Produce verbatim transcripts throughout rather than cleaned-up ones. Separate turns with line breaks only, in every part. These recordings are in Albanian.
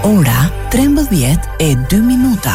Ora trembëdhjetë e dy minuta.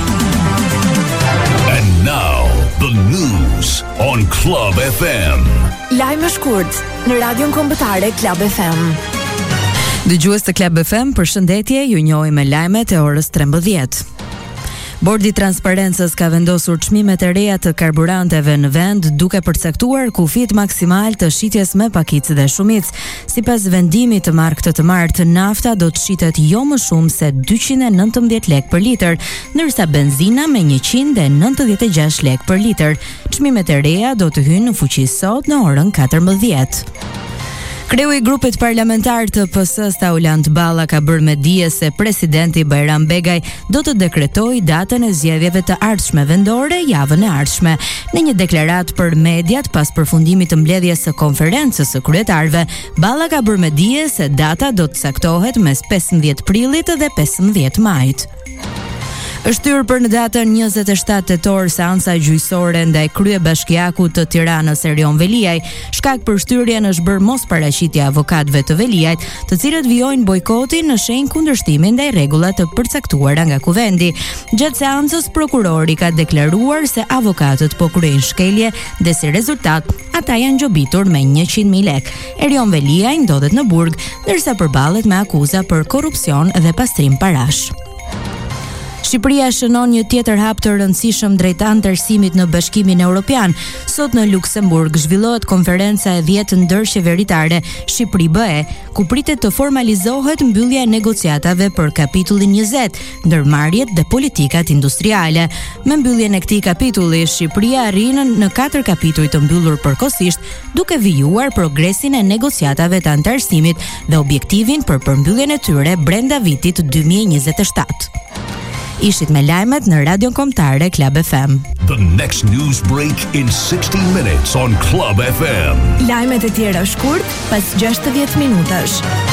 And now the news on Club F M.
Lajme shkurt në Radion Kombëtare Club F M.
Dëgjues të Club F M, përshëndetje, ju njohim me lajmet e orës trembëdhjetë. Bordi i Transparencës ka vendosur çmimet e reja të karburanteve në vend, duke përcaktuar kufit maksimal të shitjes me pakicë dhe shumicë. Sipas vendimit të marrë këtë të martë, nafta do të shitet jo më shumë se dyqind e nëntëmbëdhjetë lekë për litër, ndërsa benzina me njëqind e nëntëdhjetë e gjashtë lekë për litër. Çmimet e reja do të hyjnë në fuqi sot në orën katërmbëdhjetë. Kreu i grupit parlamentar të P S-s Taulant Balla ka bërë me dije se presidenti Bajram Begaj do të dekretojë datën e zgjedhjeve të ardhshme vendore javën e ardhshme. Në një deklaratë për mediat pas përfundimit të mbledhjes së konferencës së kryetarëve, Balla ka bërë me dije se data do të caktohet mes pesëmbëdhjetë prillit dhe pesëmbëdhjetë majit. Është hyrë për në datën njëzet e shtatë tetor seanca gjyqësore ndaj kryebashkiakut të Tiranës Erion Veliaj. Shkak për shtyrjen është bërë mosparaqitja e avokatëve të Veliajt, të cilët vijojnë bojkotin në shenjë kundërshtimi ndaj rregullave të përcaktuara nga kuvendi. Gjatë seancës prokurori ka deklaruar se avokatët po kryejnë shkelje dhe si rezultat ata janë gjobitur me njëqind mijë lekë. Erion Veliaj ndodhet në burg, ndërsa përballet me akuza për korrupsion dhe pastrim parash. Shqipëria shënon një tjetër hap të rëndësishëm drejt anëtarësimit në Bashkimin Evropian. Sot në Luksemburg zhvillohet konferenca e dhjetë ndërqeveritare Shqipëri-B E, ku pritet të formalizohet mbyllja e negociatave për kapitullin njëzet, ndërmarrjet dhe politikat industriale. Me mbylljen e këtij kapitulli, Shqipëria arrin në katër kapituj të mbyllur përkohësisht, duke vijuar progresin e negociatave të anëtarësimit dhe objektivin për përmbylljen e tyre brenda vitit dy mijë e njëzet e shtatë. Ishit me lajmet në Radion Kombëtare Club F M.
The next news break in sixty minutes on Club F M.
Lajmet e tjera shkurt pas gjashtëdhjetë minutash.